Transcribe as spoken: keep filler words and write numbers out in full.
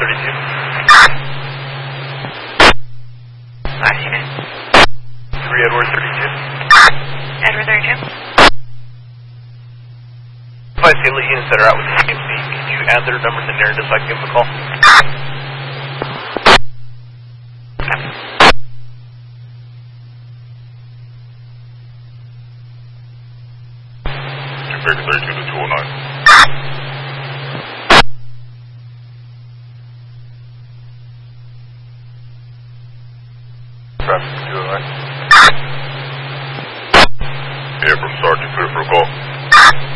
thirty-two. Last unit. three Edward thirty-two. Edward thirty-two. If I see the units that are out with the C M C, can you add their numbers in there just so I can give them a call? Baker thirty-two to two oh nine. Traffic two oh nine. Yeah, from Sergeant, clear for a call.